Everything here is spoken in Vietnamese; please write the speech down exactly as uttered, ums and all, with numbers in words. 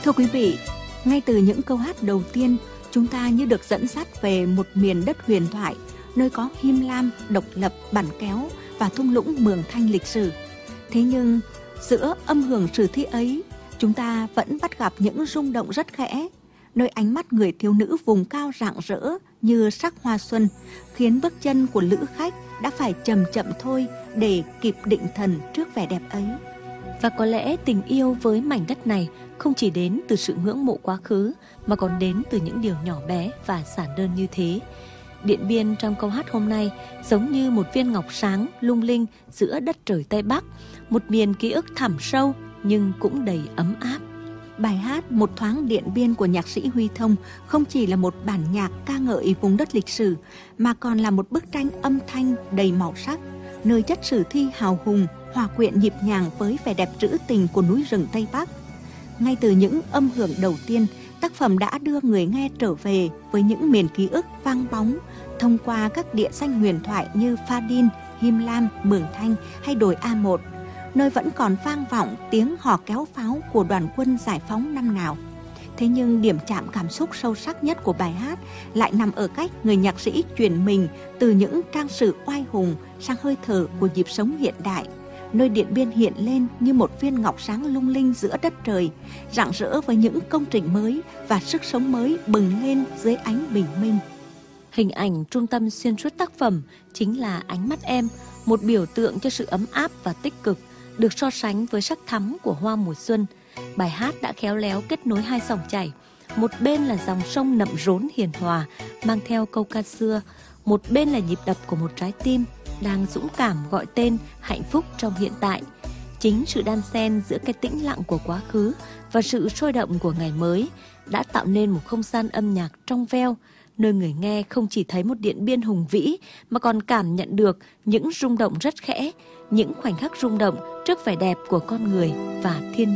Thưa quý vị, ngay từ những câu hát đầu tiên, chúng ta như được dẫn dắt về một miền đất huyền thoại, nơi có Him Lam, độc lập, bản kéo và thung lũng Mường Thanh lịch sử. Thế nhưng, giữa âm hưởng sử thi ấy, chúng ta vẫn bắt gặp những rung động rất khẽ, nơi ánh mắt người thiếu nữ vùng cao rạng rỡ như sắc hoa xuân, khiến bước chân của lữ khách đã phải chậm chậm thôi để kịp định thần trước vẻ đẹp ấy. Và có lẽ tình yêu với mảnh đất này không chỉ đến từ sự ngưỡng mộ quá khứ, mà còn đến từ những điều nhỏ bé và giản đơn như thế. Điện Biên trong câu hát hôm nay giống như một viên ngọc sáng lung linh giữa đất trời Tây Bắc, một miền ký ức thẳm sâu nhưng cũng đầy ấm áp. Bài hát Một thoáng Điện Biên của nhạc sĩ Huy Thông không chỉ là một bản nhạc ca ngợi vùng đất lịch sử, mà còn là một bức tranh âm thanh đầy màu sắc, nơi chất sử thi hào hùng hòa quyện nhịp nhàng với vẻ đẹp trữ tình của núi rừng Tây Bắc. Ngay từ những âm hưởng đầu tiên, tác phẩm đã đưa người nghe trở về với những miền ký ức vang bóng thông qua các địa danh huyền thoại như Pha Đin, Him Lam, Mường Thanh hay đồi A một, nơi vẫn còn vang vọng tiếng hò kéo pháo của đoàn quân giải phóng năm nào. Thế nhưng điểm chạm cảm xúc sâu sắc nhất của bài hát lại nằm ở cách người nhạc sĩ chuyển mình từ những trang sử oai hùng sang hơi thở của nhịp sống hiện đại, nơi Điện Biên hiện lên như một viên ngọc sáng lung linh giữa đất trời, rạng rỡ với những công trình mới và sức sống mới bừng lên dưới ánh bình minh. Hình ảnh trung tâm xuyên suốt tác phẩm chính là ánh mắt em, một biểu tượng cho sự ấm áp và tích cực, được so sánh với sắc thắm của hoa mùa xuân. Bài hát đã khéo léo kết nối hai dòng chảy. Một bên là dòng sông nậm rốn hiền hòa, mang theo câu ca xưa. Một bên là nhịp đập của một trái tim đang dũng cảm gọi tên hạnh phúc trong hiện tại. Chính sự đan xen giữa cái tĩnh lặng của quá khứ và sự sôi động của ngày mới đã tạo nên một không gian âm nhạc trong veo, nơi người nghe không chỉ thấy một Điện Biên hùng vĩ mà còn cảm nhận được những rung động rất khẽ, những khoảnh khắc rung động trước vẻ đẹp của con người và thiên nhiên.